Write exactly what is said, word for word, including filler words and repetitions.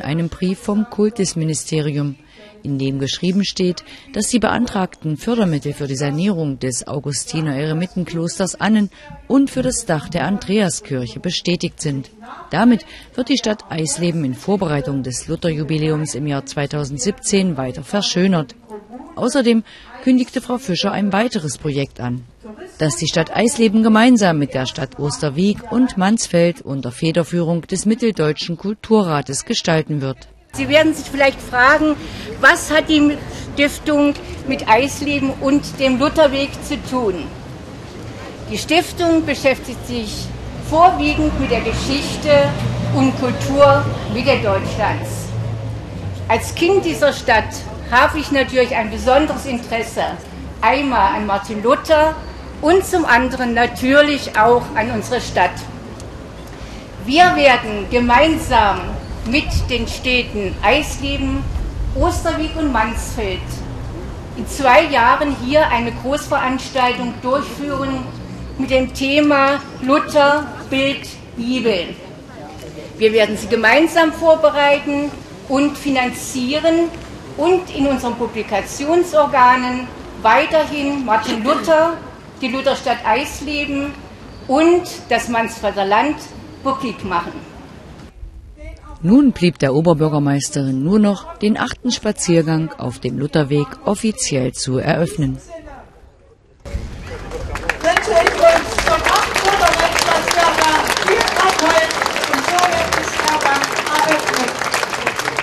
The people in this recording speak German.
einem Brief vom Kultusministerium, in dem geschrieben steht, dass die beantragten Fördermittel für die Sanierung des Augustiner-Eremitenklosters Annen und für das Dach der Andreaskirche bestätigt sind. Damit wird die Stadt Eisleben in Vorbereitung des Lutherjubiläums im Jahr zweitausendsiebzehn weiter verschönert. Außerdem kündigte Frau Fischer ein weiteres Projekt an, das die Stadt Eisleben gemeinsam mit der Stadt Osterwieck und Mansfeld unter Federführung des Mitteldeutschen Kulturrates gestalten wird. Sie werden sich vielleicht fragen, was hat die Stiftung mit Eisleben und dem Lutherweg zu tun? Die Stiftung beschäftigt sich vorwiegend mit der Geschichte und Kultur Mitteldeutschlands. Als Kind dieser Stadt habe ich natürlich ein besonderes Interesse, einmal an Martin Luther und zum anderen natürlich auch an unsere Stadt. Wir werden gemeinsam mit den Städten Eisleben, Osterwieck und Mansfeld in zwei Jahren hier eine Großveranstaltung durchführen mit dem Thema Luther, Bild, Bibel. Wir werden sie gemeinsam vorbereiten und finanzieren und in unseren Publikationsorganen weiterhin Martin Luther, die Lutherstadt Eisleben und das Mansfelder Land publik machen. Nun blieb der Oberbürgermeisterin nur noch, den achten Spaziergang auf dem Lutherweg offiziell zu eröffnen.